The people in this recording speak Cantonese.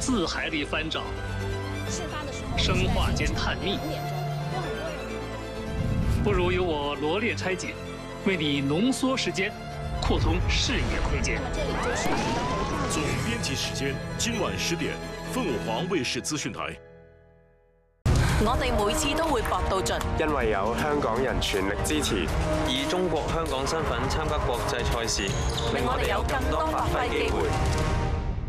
字海里翻找， 事发的时候， 生化间探秘， 2点钟，有很多人。 不如由我罗列拆解，为你浓缩时间，扩通视野空间。 那么这里就是总编辑时間，今晚10點，鳳凰衛視資訊台。 我哋每次都會搏到盡， 因為有香港人全力支持， 以中國香港身份參加國際賽事， 令我哋有更多發揮機會。